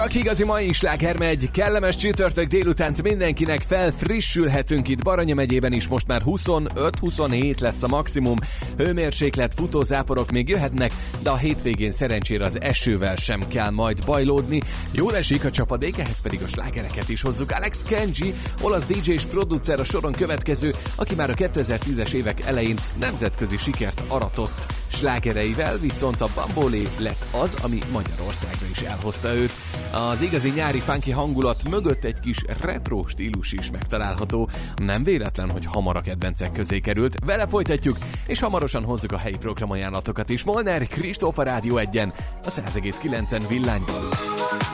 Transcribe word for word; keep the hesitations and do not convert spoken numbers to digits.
Aki igazi mai sláger megy, kellemes csütörtök délutánt mindenkinek, felfrissülhetünk itt Baranya megyében is, most már huszonöt-huszonhét lesz a maximum, hőmérséklet, futózáporok még jöhetnek, de a hétvégén szerencsére az esővel sem kell majd bajlódni, jól esik a csapadék, ehhez pedig a slágereket is hozzuk. Alex Kenji, olasz dé dzsé és producer a soron következő, aki már a kétezer-tízes évek elején nemzetközi sikert aratott. Slágereivel viszont a Bambolé lett az, ami Magyarországra is elhozta őt. Az igazi nyári funky hangulat mögött egy kis retro stílus is megtalálható. Nem véletlen, hogy hamar a kedvencek közé került. Vele folytatjuk, és hamarosan hozzuk a helyi programajánlatokat is. Molnár Kristóf a Rádió egyen, a száz egész kilencen villányban.